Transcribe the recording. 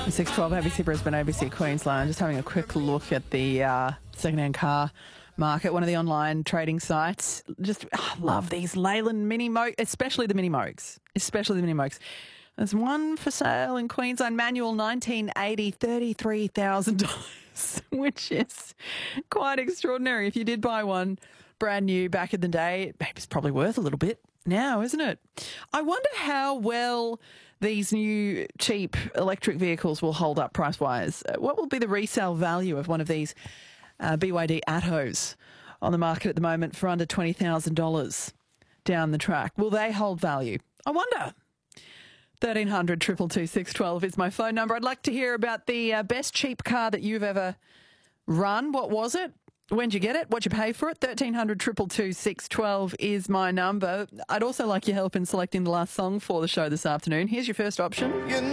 612 ABC Brisbane, ABC Queensland. Just having a quick look at the second-hand car market, one of the online trading sites. Just love these Leyland Mini Moke, especially the Mini Mokes. There's one for sale in Queensland, manual 1980, $33,000, which is quite extraordinary. If you did buy one brand new back in the day, maybe it's probably worth a little bit now, isn't it? I wonder how well these new cheap electric vehicles will hold up price-wise. What will be the resale value of one of these BYD Attos on the market at the moment for under $20,000 down the track? Will they hold value? I wonder. 1300 222 612 is my phone number. I'd like to hear about the best cheap car that you've ever run. What was it? When'd you get it? What'd you pay for it? 1300 222 612 is my number. I'd also like your help in selecting the last song for the show this afternoon. Here's your first option.